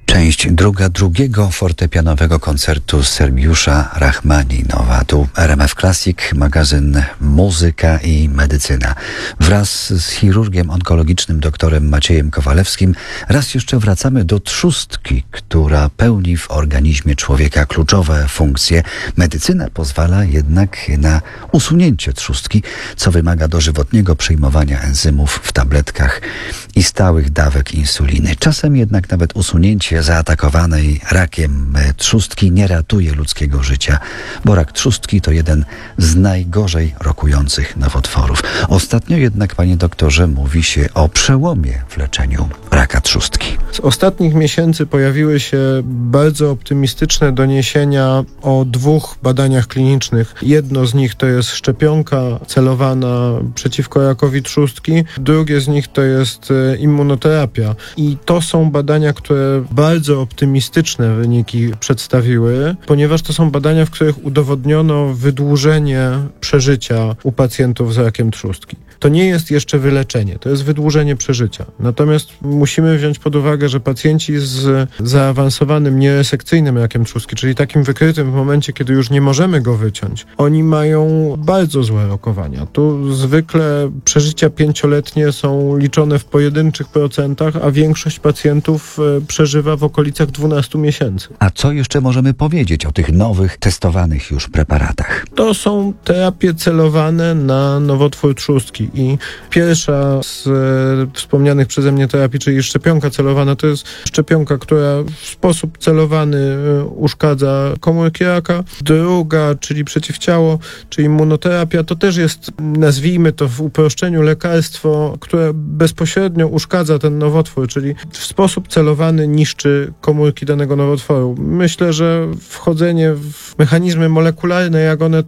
Część drugiego fortepianowego koncertu Sergiusza Rachmaninowa. Tu RMF Classic, magazyn Muzyka i Medycyna. Wraz z chirurgiem onkologicznym doktorem Maciejem Kowalewskim raz jeszcze wracamy do trzustki, która pełni w organizmie człowieka kluczowe funkcje. Medycyna pozwala jednak na usunięcie trzustki, co wymaga dożywotniego przyjmowania enzymów w tabletkach i stałych dawek insuliny. Czasem jednak nawet usunięcie zaatakowanej rakiem trzustki nie ratuje ludzkiego życia, bo rak trzustki to jeden z najgorzej rokujących nowotworów. Ostatnio jednak, panie doktorze, mówi się o przełomie w leczeniu raka trzustki. Z ostatnich miesięcy pojawiły się bardzo optymistyczne doniesienia o 2 badaniach klinicznych. Jedno z nich to jest szczepionka celowana przeciwko rakowi trzustki, drugie z nich to jest immunoterapia. I to są badania, które bardzo optymistyczne wyniki przedstawiły, ponieważ to są badania, w których udowodniono wydłużenie przeżycia u pacjentów z rakiem trzustki. To nie jest jeszcze wyleczenie, to jest wydłużenie przeżycia. Natomiast musimy wziąć pod uwagę, że pacjenci z zaawansowanym nieresekcyjnym rakiem trzustki, czyli takim wykrytym w momencie, kiedy już nie możemy go wyciąć, oni mają bardzo złe rokowania. Tu zwykle przeżycia 5-letnie są liczone w pojedynczych procentach, a większość pacjentów przeżywa w okolicach 12 miesięcy. A co jeszcze możemy powiedzieć o tych nowych, testowanych już preparatach? To są terapie celowane na nowotwór trzustki i pierwsza z wspomnianych przeze mnie terapii, czyli szczepionka celowana, to jest szczepionka, która w sposób celowany uszkadza komórki raka. Druga, czyli przeciwciało, czyli immunoterapia, to też jest, nazwijmy to w uproszczeniu, lekarstwo, które bezpośrednio uszkadza ten nowotwór, czyli w sposób celowany niszczy komórki danego nowotworu. Myślę, że wchodzenie w mechanizmy molekularne,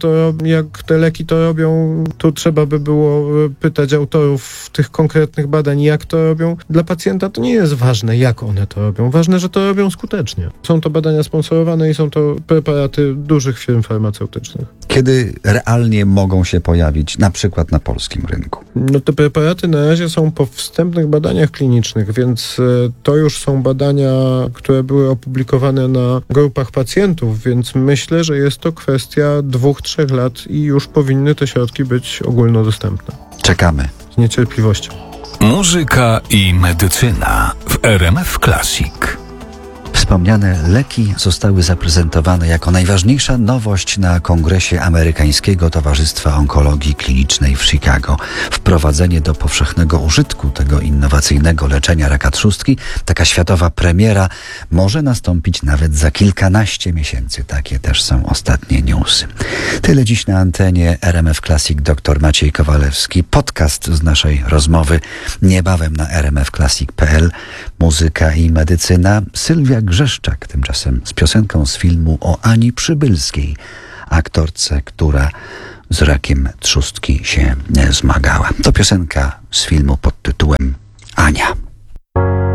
jak te leki to robią, tu trzeba by było pytać autorów tych konkretnych badań, jak to robią. Dla pacjenta to nie jest ważne, jak one to robią. Ważne, że to robią skutecznie. Są to badania sponsorowane i są to preparaty dużych firm farmaceutycznych. Kiedy realnie mogą się pojawić, na przykład na polskim rynku? Te preparaty na razie są po wstępnych badaniach klinicznych, więc to już są badania, które były opublikowane na grupach pacjentów, więc myślę, że jest to kwestia 2-3 lat i już powinny te środki być ogólnodostępne. Czekamy. Z niecierpliwością. Muzyka i medycyna w RMF Classic. Wspomniane leki zostały zaprezentowane jako najważniejsza nowość na Kongresie Amerykańskiego Towarzystwa Onkologii Klinicznej w Chicago. Wprowadzenie do powszechnego użytku tego innowacyjnego leczenia raka trzustki, taka światowa premiera, może nastąpić nawet za kilkanaście miesięcy. Takie też są ostatnie newsy. Tyle dziś na antenie RMF Classic. Dr Maciej Kowalewski. Podcast z naszej rozmowy niebawem na rmfclassic.pl. Muzyka i medycyna. Sylwia Grzeszczak tymczasem z piosenką z filmu o Ani Przybylskiej, aktorce, która z rakiem trzustki się zmagała. To piosenka z filmu pod tytułem Ania.